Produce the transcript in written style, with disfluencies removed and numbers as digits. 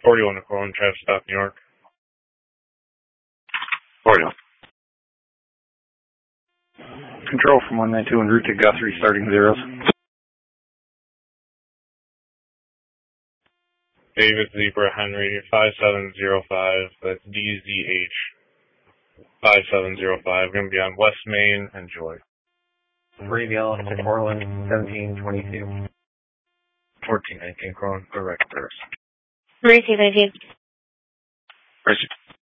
41 to Corwin, Travis Stop, New York. 41. Control from 192 en route to Guthrie, starting zeros. David Zebra Henry 5705, that's DZH 5705, going to be on West Main. Enjoy. Radial to Portland 1722. 1419 Corwin, direct service. Mercy, 19. Mercy.